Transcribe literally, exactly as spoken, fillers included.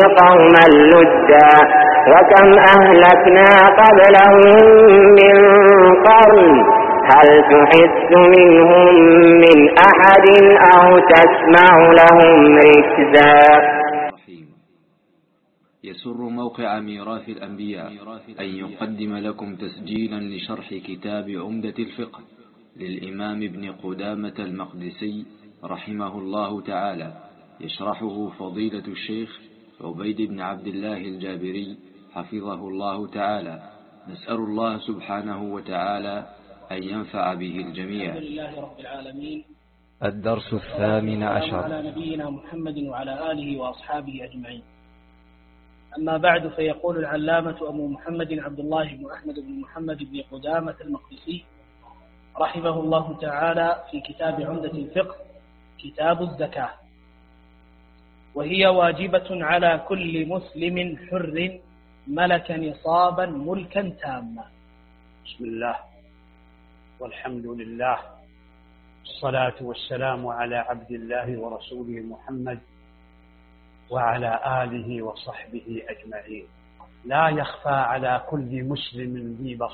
قوما لدا وكم أهلكنا قبلهم من قرن هل تحس منهم من أحد أو تسمع لهم ركزا. يسر موقع ميراث الأنبياء أن يقدم لكم تسجيلا لشرح كتاب عمدة الفقه للإمام ابن قدامة المقدسي رحمه الله تعالى، يشرحه فضيلة الشيخ عبيد بن عبد الله الجابري حفظه الله تعالى. نسأل الله سبحانه وتعالى أن ينفع به الجميع. الحمد لله رب العالمين. الدرس الثامن عشر على نبينا محمد وعلى آله وأصحابه أجمعين. أما بعد، فيقول العلامة أبو محمد عبد الله بن أحمد بن محمد بن قدامة المقدسي رحمه الله تعالى في كتاب عمدة الفقه كتاب الزكاة: وهي واجبة على كل مسلم حر ملك نصابا ملكا تاما. بسم الله والحمد لله والصلاة والسلام على عبد الله ورسوله محمد وعلى آله وصحبه أجمعين. لا يخفى على كل مسلم ذي بصيرة